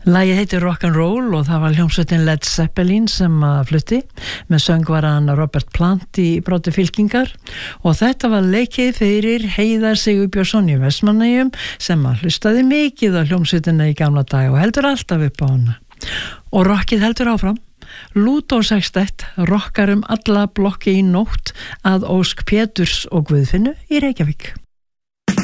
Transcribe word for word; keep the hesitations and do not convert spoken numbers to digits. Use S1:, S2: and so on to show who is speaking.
S1: Lagið heitir Rock'n'Roll og það var hljómsveitin Led Zeppelin sem að flutti með söngvaran Robert Plant í broddi fylkingar og þetta var leikið fyrir Heiðar Sigurbjörnsson í Vestmannaeyjum sem að hlustaði mikið á hljómsveitina í gamla dag og heldur alltaf upp á hana. Og rockið heldur áfram. Lúdó Sextett rockar um alla blokki í nótt að ósk Péturs og Guðfinnu í Reykjavík.